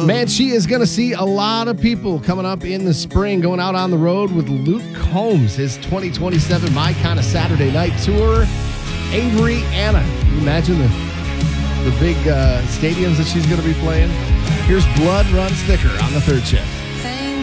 Man, she is going to see a lot of people coming up in the spring, going out on the road with Luke Combs, his 2027 My Kind of Saturday Night Tour. Avery Anna. Can you imagine the big stadiums that she's going to be playing? Here's Blood Runs Thicker on the third shift.